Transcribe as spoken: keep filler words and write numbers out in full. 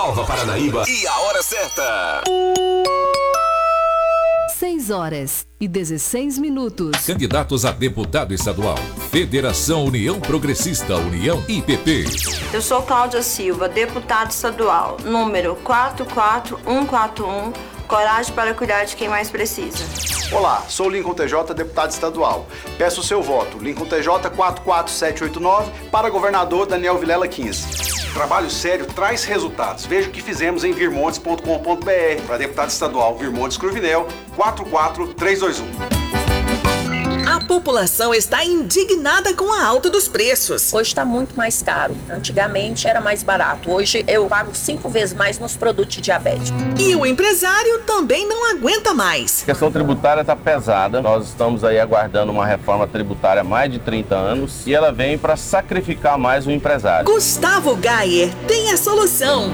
Nova Paranaíba e a hora certa. seis horas e dezesseis minutos. Candidatos a deputado estadual. Federação União Progressista, União I P P. Eu sou Cláudia Silva, deputada estadual, número quatro quatro um quatro um. Coragem para cuidar de quem mais precisa. Olá, sou Lincoln T J, deputado estadual. Peço o seu voto, Lincoln T J quatro quatro sete oito nove, para governador Daniel Vilela quinze. Trabalho sério traz resultados. Veja o que fizemos em virmontes ponto com ponto br. Para deputado estadual Virmontes Cruvinel, quatro quatro três dois um. A população está indignada com a alta dos preços. Hoje está muito mais caro. Antigamente era mais barato. Hoje eu pago cinco vezes mais nos produtos de diabetes. E o empresário também não aguenta mais. A questão tributária está pesada. Nós estamos aí aguardando uma reforma tributária há mais de trinta anos e ela vem para sacrificar mais o empresário. Gustavo Gayer tem a solução.